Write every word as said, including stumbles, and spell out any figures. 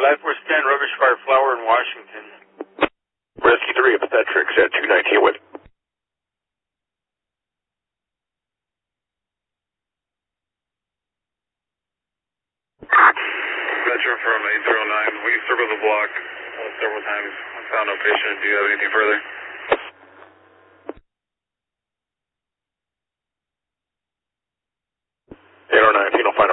Life Force ten, Rubbish Fire Flower in Washington. Rescue three, obstetrics at two nineteen with. Veteran from eight zero nine, we circled the block uh, several times. I found no patient. Do you have anything further? eight oh nine, Penal five.